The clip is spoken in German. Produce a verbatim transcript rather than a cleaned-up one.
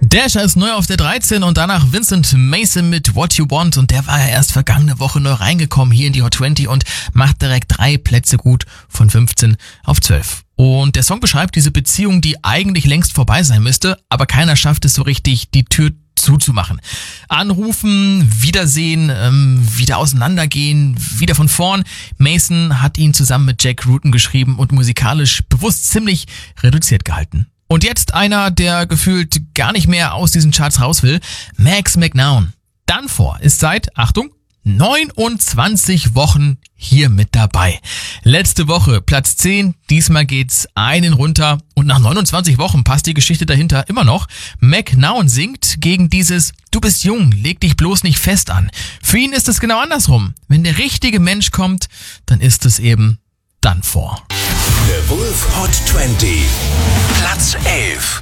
Dasher ist neu auf der dreizehn und danach Vincent Mason mit What You Want, und der war ja erst vergangene Woche neu reingekommen hier in die Hot zwanzig und macht direkt drei Plätze gut von fünfzehn auf zwölf. Und der Song beschreibt diese Beziehung, die eigentlich längst vorbei sein müsste, aber keiner schafft es so richtig, die Tür zuzumachen. Anrufen, Wiedersehen, ähm, wieder auseinandergehen, wieder von vorn. Mason hat ihn zusammen mit Jack Rutten geschrieben und musikalisch bewusst ziemlich reduziert gehalten. Und jetzt einer, der gefühlt gar nicht mehr aus diesen Charts raus will, Max McNown. Danfor ist seit, Achtung, neunundzwanzig Wochen hier mit dabei. Letzte Woche Platz zehn, diesmal geht's einen runter und nach neunundzwanzig Wochen passt die Geschichte dahinter immer noch. McNown singt gegen dieses "Du bist jung, leg dich bloß nicht fest an". Für ihn ist es genau andersrum. Wenn der richtige Mensch kommt, dann ist es eben Danfor. The Wolf Hot zwanzig, Platz elf.